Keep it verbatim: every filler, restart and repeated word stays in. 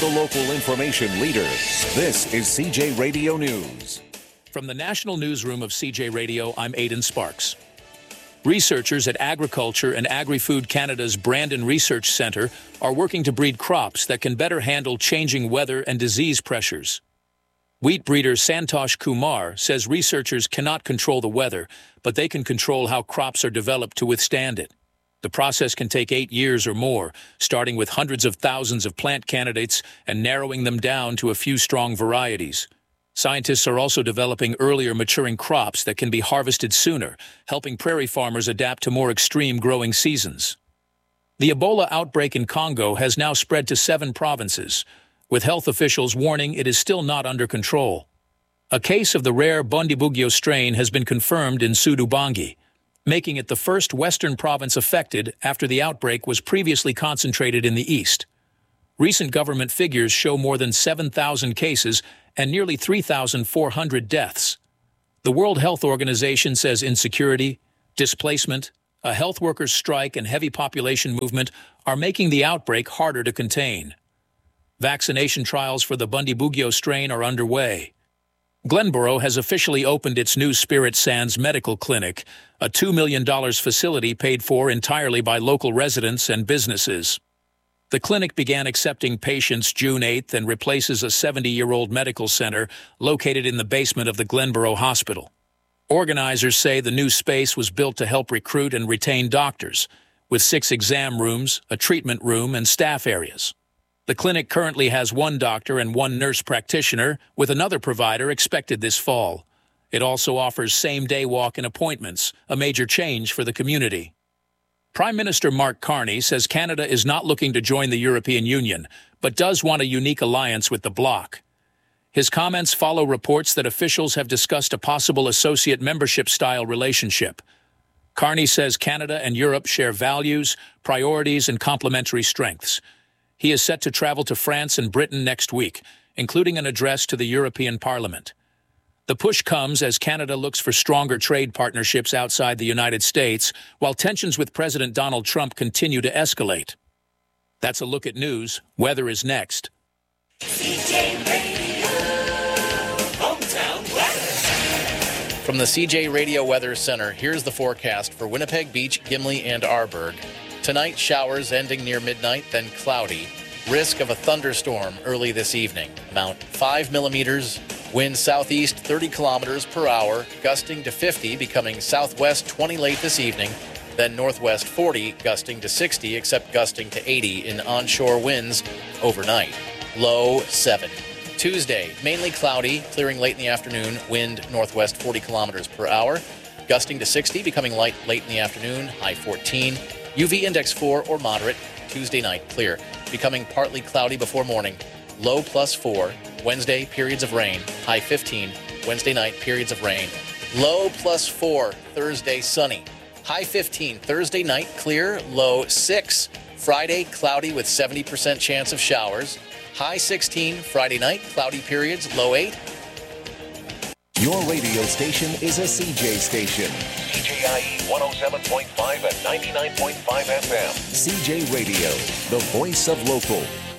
the local information leader. This is C J Radio News. From the National Newsroom of C J Radio, I'm Aidan Sparks. Researchers at Agriculture and Agri-Food Canada's Brandon Research Centre are working to breed crops that can better handle changing weather and disease pressures. Wheat breeder Santosh Kumar says researchers cannot control the weather, but they can control how crops are developed to withstand it. The process can take eight years or more, starting with hundreds of thousands of plant candidates and narrowing them down to a few strong varieties. Scientists are also developing earlier maturing crops that can be harvested sooner, helping prairie farmers adapt to more extreme growing seasons. The Ebola outbreak in Congo has now spread to seven provinces, with health officials warning it is still not under control. A case of the rare Bundibugyo strain has been confirmed in Sud-Ubangi, making it the first Western province affected after the outbreak was previously concentrated in the east. Recent government figures show more than seven thousand cases and nearly three thousand four hundred deaths. The World Health Organization says insecurity, displacement, a health workers' strike, and heavy population movement are making the outbreak harder to contain. Vaccination trials for the Bundibugyo strain are underway. Glenborough has officially opened its new Spirit Sands Medical Clinic, a two million dollars facility paid for entirely by local residents and businesses. The clinic began accepting patients June eighth and replaces a seventy-year-old medical center located in the basement of the Glenborough Hospital. Organizers say the new space was built to help recruit and retain doctors, with six exam rooms, a treatment room, and staff areas. The clinic currently has one doctor and one nurse practitioner, with another provider expected this fall. It also offers same-day walk-in appointments, a major change for the community. Prime Minister Mark Carney says Canada is not looking to join the European Union, but does want a unique alliance with the bloc. His comments follow reports that officials have discussed a possible associate membership-style relationship. Carney says Canada and Europe share values, priorities, and complementary strengths. He is set to travel to France and Britain next week, including an address to the European Parliament. The push comes as Canada looks for stronger trade partnerships outside the United States, while tensions with President Donald Trump continue to escalate. That's a look at news. Weather is next. C J Radio, hometown weather. From the C J Radio Weather Center, here's the forecast for Winnipeg Beach, Gimli, and Arborg. Tonight, showers ending near midnight, then cloudy. Risk of a thunderstorm early this evening. Amount five millimeters. Wind southeast thirty kilometers per hour, gusting to fifty, becoming southwest twenty late this evening. Then northwest forty, gusting to sixty, except gusting to eighty in onshore winds overnight. Low seven. Tuesday, mainly cloudy, clearing late in the afternoon. Wind northwest forty kilometers per hour, gusting to sixty, becoming light late in the afternoon. High fourteen. U V index four or moderate. Tuesday night, clear. Becoming partly cloudy before morning. Low plus four. Wednesday, periods of rain. High fifteen. Wednesday night, periods of rain. Low plus four. Thursday, sunny. High fifteen. Thursday night, clear. Low six. Friday, cloudy with seventy percent chance of showers. High sixteen. Friday night, cloudy periods. Low eight. Your radio station is a C J station. C J I E one oh seven point five and ninety-nine point five F M. C J Radio, the voice of local.